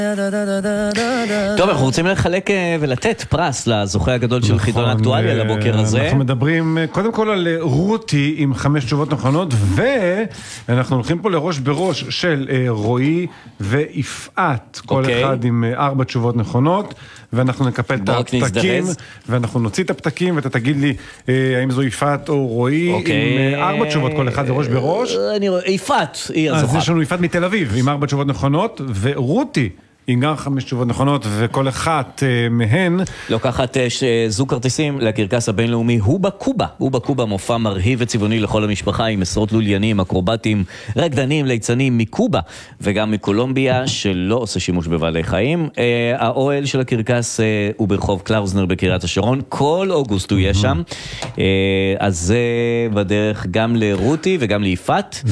טוב, אנחנו רוצים לחלק ולתת פרס לזוכה הגדול של חידון האקטואליה לבוקר הזה. אנחנו מדברים קודם כל על רותי עם 5 תשובות נכונות, ואנחנו הולכים פה לראש בראש של רועי ויפעת, כל אחד עם 4 תשובות נכונות, ואנחנו נקפל את הפתקים, ואנחנו נוציא את הפתקים, ואתה תגיד לי האם זו יפעת או רועי עם 4 תשובות, כל אחד זה ראש בראש. אני רואה, יפעת היא הזוכה. אז יש לנו יפעת מתל אביב עם 4 תשובות נכונות, ורותי עם גם 5 תשובות נכונות, וכל אחת מהן לוקחת זוג כרטיסים לקרקס הבינלאומי הובה קובה. הובה קובה מופע מרהיב וצבעוני לכל המשפחה, עם עשרות לוליינים, אקרובטים, רקדנים, ליצנים מקובה וגם מקולומביה, שלא עושה שימוש בבעלי חיים. האוהל של הקרקס הוא ברחוב קלאוזנר בקריית השרון, כל אוגוסט הוא יהיה שם. אז זה בדרך גם לרותי וגם ליפעת.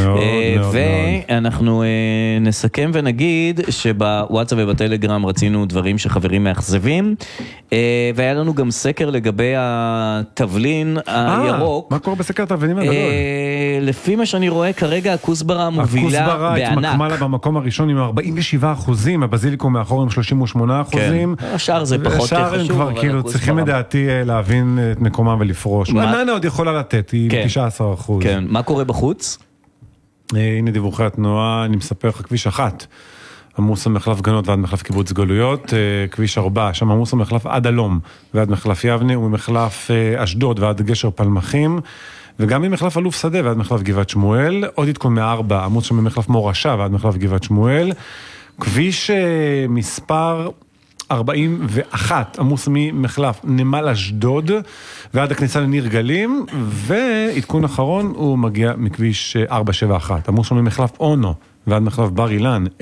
ואנחנו נסכם ונגיד שבוואטסאפ ובטלגרם רצינו דברים שחברים מאכזבים, והיה לנו גם סקר לגבי התבלין הירוק. מה קורה בסקר התבלינים הגדול? לפי מה שאני רואה כרגע הכוסברה מובילה בענק. הכוסברה התמקמה לה במקום הראשון עם 47%, הבזיליקו מאחור עם 38%. השאר זה פחות חשוב. השאר הם כבר כאילו צריכים לדעתי להבין את מקומם ולפרוש. ננה עוד יכולה לתת, היא 19%. כן, מה קורה בחוץ? הנה דיווחי התנועה, אני מספר לך כביש 1. עמוס המחלף גנות ועד מחלף קיבוץ גלויות, כביש 4, שם עמוס המחלף עד אלום ועד מחלף יבנה, ומחלף אשדוד ועד גשר פלמחים, וגם ממחלף אלוף שדה ועד מחלף גבעת שמואל, עוד עדכון מ4, עמוס שם ממחלף מורשה ועד מחלף גבעת שמואל, כביש מספר 41, עמוס ממחלף נמל אשדוד ועד הכניסה לניר גלים, ועדכון אחרון הוא מגיע מכביש 471, עמוס שם ממחלף אונו ועד מחלף בר אילן,